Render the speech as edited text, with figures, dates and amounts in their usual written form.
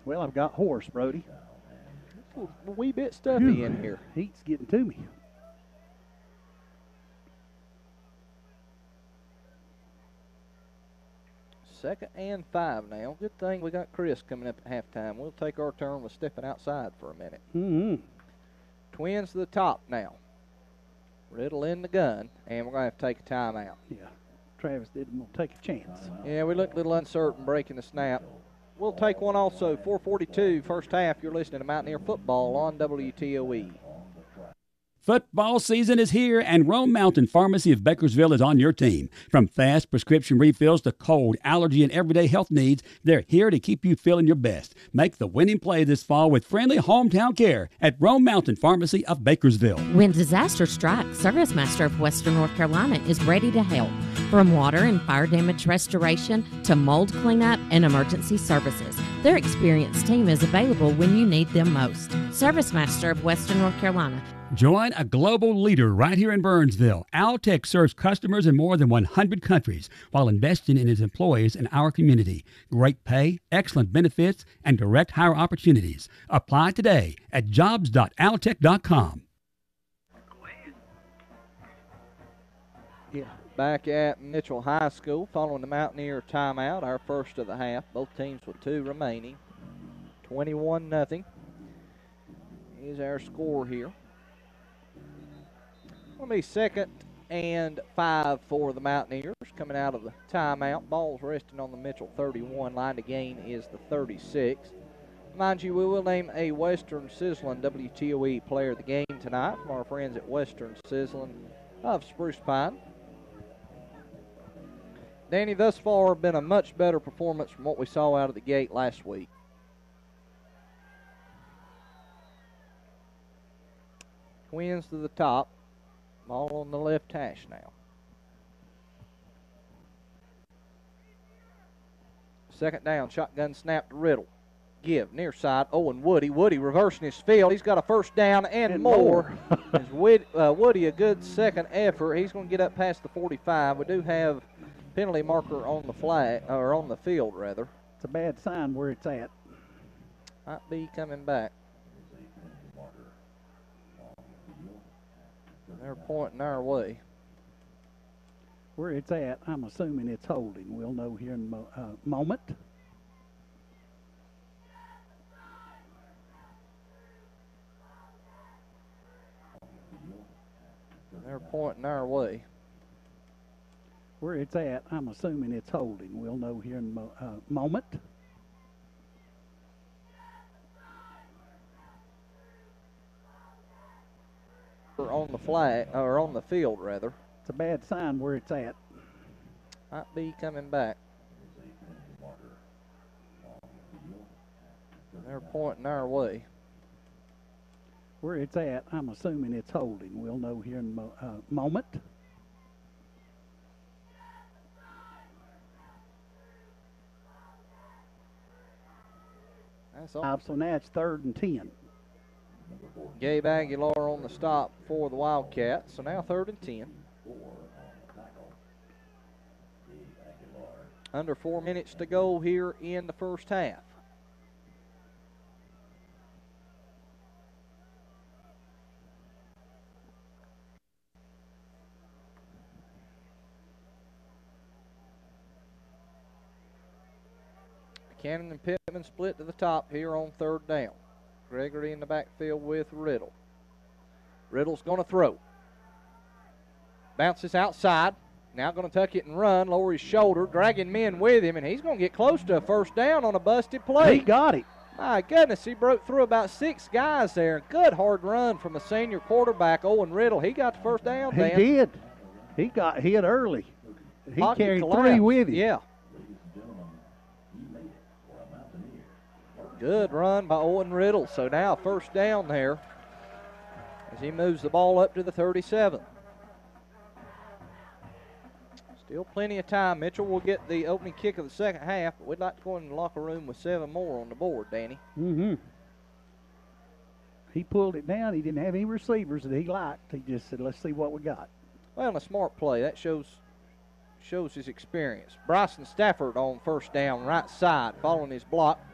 Well, I've got horse, Brody. A wee bit stuffy in here. Heat's getting to me. Second and 5 now. Good thing we got Chris coming up at halftime. We'll take our turn with stepping outside for a minute. Mm-hmm. Twins to the top now. Riddle in the gun, and we're going to have to take a timeout. Yeah, Travis didn't want to take a chance. Yeah, we looked a little uncertain breaking the snap. We'll take one also. 4:42 first half. You're listening to Mountaineer Football on WTOE. Football season is here, and Rome Mountain Pharmacy of Bakersville is on your team. From fast prescription refills to cold, allergy, and everyday health needs, they're here to keep you feeling your best. Make the winning play this fall with friendly hometown care at Rome Mountain Pharmacy of Bakersville. When disaster strikes, Service Master of Western North Carolina is ready to help. From water and fire damage restoration to mold cleanup and emergency services, their experienced team is available when you need them most. Service Master of Western North Carolina. Join a global leader right here in Burnsville. Altec serves customers in more than 100 countries while investing in its employees and our community. Great pay, excellent benefits, and direct hire opportunities. Apply today at jobs.altec.com. Yeah. Back at Mitchell High School following the Mountaineer timeout, our first of the half. Both teams with 2 remaining. 21-0 is our score here. Will be second and 5 for the Mountaineers coming out of the timeout. Ball's resting on the Mitchell 31. Line to gain is the 36. Mind you, we will name a Western Sizzlin WTOE player of the game tonight from our friends at Western Sizzlin of Spruce Pine. Danny, thus far been a much better performance from what we saw out of the gate last week. Twins to the top. Ball on the left hash now. Second down, shotgun snap to Riddle. Give, near side, Owen Woody. Woody reversing his field. He's got a first down and more. Woody, a good second effort. He's going to get up past the 45. We do have penalty marker on the flag, or on the field, rather. It's a bad sign where it's at. Might be coming back. They're pointing our way. Where it's at, I'm assuming it's holding. We'll know here in a moment. They're pointing our way. Where it's at, I'm assuming it's holding. We'll know here in a moment. On the flag, or on the field, rather. It's a bad sign where it's at. Might be coming back. They're pointing our way. Where it's at, I'm assuming it's holding. We'll know here in a moment. That's all. So now it's 3rd and 10. Gabe Aguilar on the stop for the Wildcats. So now 3rd and 10. Under 4 minutes to go here in the first half. Cannon and Pittman split to the top here on 3rd down. Gregory in the backfield with Riddle. Riddle's going to throw. Bounces outside. Now going to tuck it and run. Lower his shoulder. Dragging men with him. And he's going to get close to a first down on a busted play. He got it. My goodness. He broke through about 6 guys there. Good hard run from a senior quarterback, Owen Riddle. He got the first down, Dan. He did. He got hit early. He Pocket carried collapsed. 3 with him. Yeah. Good run by Owen Riddle. So now first down there as he moves the ball up to the 37. Still plenty of time. Mitchell will get the opening kick of the second half, but we'd like to go in the locker room with 7 more on the board, Danny. Mm-hmm. He pulled it down. He didn't have any receivers that he liked. He just said, let's see what we got. Well, a smart play. That shows his experience. Bryson Stafford on first down, right side, following his block.